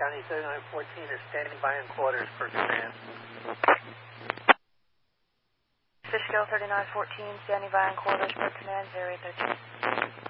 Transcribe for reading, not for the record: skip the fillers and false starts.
County 3914 is standing by in quarters per command. Fishkill 3914, standing by in quarters per command, 013.